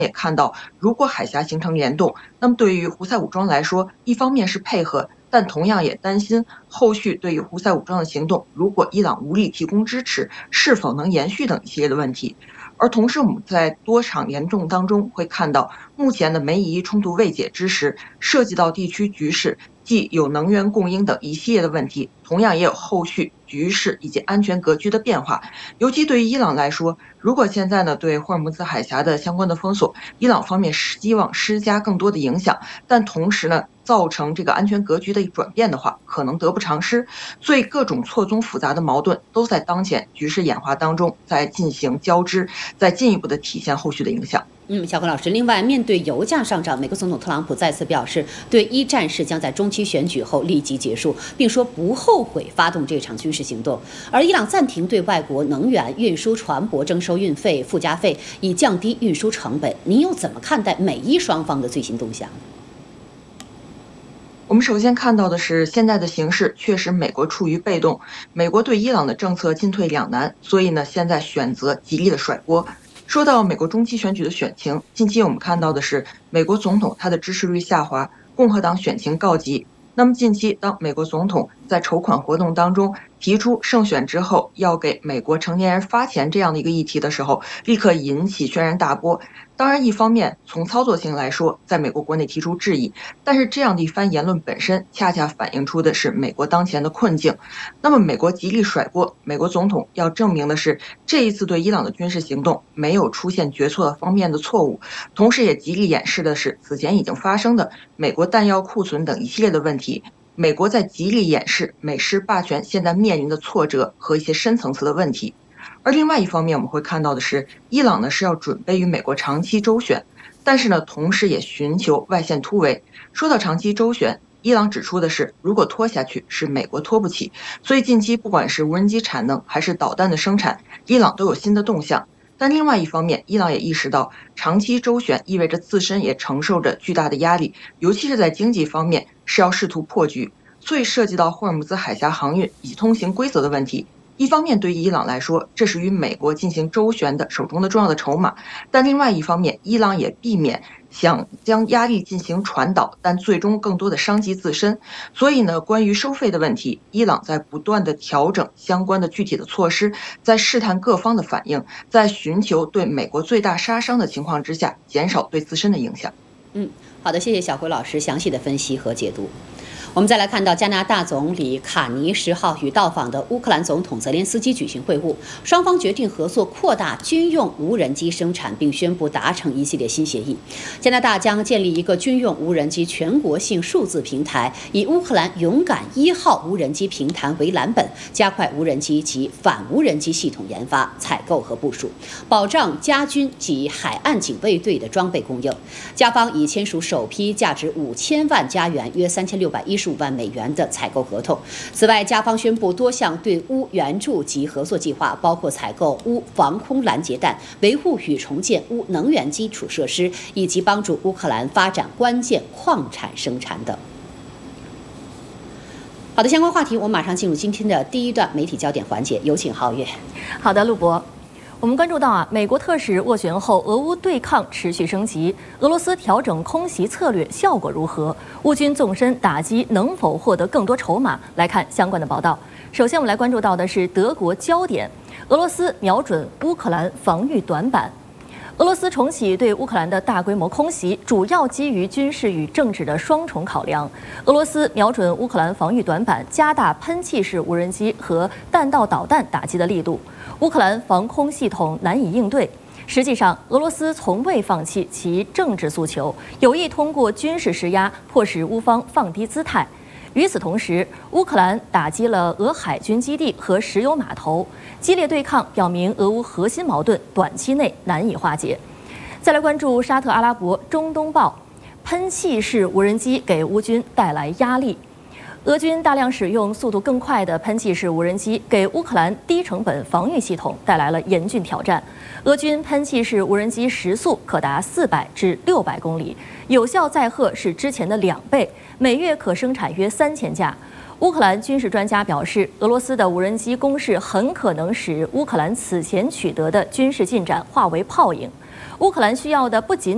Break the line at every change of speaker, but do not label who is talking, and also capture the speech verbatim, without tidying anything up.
也看到，如果海峡形成联动，那么对于胡塞武装来说，一方面是配合，但同样也担心后续对于胡塞武装的行动，如果伊朗无力提供支持，是否能延续等一系列的问题。而同时，我们在多场联动当中会看到，目前的梅以冲突未解之时，涉及到地区局势，既有能源供应等一系列的问题，同样也有后续局势以及安全格局的变化。尤其对于伊朗来说，如果现在呢对霍尔木兹海峡的相关的封锁，伊朗方面希望施加更多的影响，但同时呢造成这个安全格局的转变的话，可能得不偿失。所以各种错综复杂的矛盾都在当前局势演化当中在进行交织，在进一步的体现后续的影响。
嗯，小何老师，另外，面对油价上涨，美国总统特朗普再次表示，对伊战事将在中期选举后立即结束，并说不后悔发动这场军事行动。而伊朗暂停对外国能源运输船舶征收运费、附加费，以降低运输成本。您又怎么看待美伊双方的最新动向？
我们首先看到的是，现在的形势确实美国处于被动，美国对伊朗的政策进退两难，所以呢，现在选择极力的甩锅。说到美国中期选举的选情，近期我们看到的是美国总统他的支持率下滑，共和党选情告急。那么近期，当美国总统在筹款活动当中提出胜选之后要给美国成年人发钱这样的一个议题的时候，立刻引起轩然大波。当然，一方面从操作性来说，在美国国内提出质疑，但是这样的一番言论本身，恰恰反映出的是美国当前的困境。那么，美国极力甩锅，美国总统要证明的是，这一次对伊朗的军事行动没有出现决策方面的错误，同时也极力掩饰的是此前已经发生的美国弹药库存等一系列的问题。美国在极力掩饰美式霸权现在面临的挫折和一些深层次的问题。而另外一方面，我们会看到的是，伊朗呢是要准备与美国长期周旋，但是呢，同时也寻求外线突围。说到长期周旋，伊朗指出的是，如果拖下去，是美国拖不起。所以近期不管是无人机产能还是导弹的生产，伊朗都有新的动向。但另外一方面，伊朗也意识到，长期周旋意味着自身也承受着巨大的压力，尤其是在经济方面是要试图破局。所以涉及到霍尔木兹海峡航运以及通行规则的问题。一方面，对于伊朗来说，这是与美国进行周旋的手中的重要的筹码；但另外一方面，伊朗也避免想将压力进行传导，但最终更多的伤及自身。所以呢，关于收费的问题，伊朗在不断的调整相关的具体的措施，在试探各方的反应，在寻求对美国最大杀伤的情况之下，减少对自身的影响。
嗯，好的，谢谢小辉老师详细的分析和解读。我们再来看到加拿大总理卡尼十号与到访的乌克兰总统泽连斯基举行会晤，双方决定合作扩大军用无人机生产，并宣布达成一系列新协议。加拿大将建立一个军用无人机全国性数字平台，以乌克兰勇敢一号无人机平台为蓝本，加快无人机及反无人机系统研发、采购和部署，保障加军及海岸警卫队的装备供应。加方已签署首批价值五千万加元（约三千六百一十五万美元）的采购合同。此外，加方宣布多项对乌援助及合作计划，包括采购乌防空拦截弹、维护与重建乌能源基础设施，以及帮助乌克兰发展关键矿产生产等。好的，相关话题我们马上进入今天的第一段媒体焦点环节，有请皓月。
好的，陆博。我们关注到啊，美国特使斡旋后，俄乌对抗持续升级，俄罗斯调整空袭策略效果如何？乌军纵深打击能否获得更多筹码？来看相关的报道。首先，我们来关注到的是德国焦点，俄罗斯瞄准乌克兰防御短板。俄罗斯重启对乌克兰的大规模空袭，主要基于军事与政治的双重考量。俄罗斯瞄准乌克兰防御短板，加大喷气式无人机和弹道导弹打击的力度。乌克兰防空系统难以应对。实际上，俄罗斯从未放弃其政治诉求，有意通过军事施压迫使乌方放低姿态。与此同时，乌克兰打击了俄海军基地和石油码头，激烈对抗表明俄乌核心矛盾短期内难以化解。再来关注沙特阿拉伯《中东报》，喷气式无人机给乌军带来压力。俄军大量使用速度更快的喷气式无人机，给乌克兰低成本防御系统带来了严峻挑战。俄军喷气式无人机时速可达四百至六百公里，有效载荷是之前的两倍，每月可生产约三千架。乌克兰军事专家表示，俄罗斯的无人机攻势很可能使乌克兰此前取得的军事进展化为泡影。乌克兰需要的不仅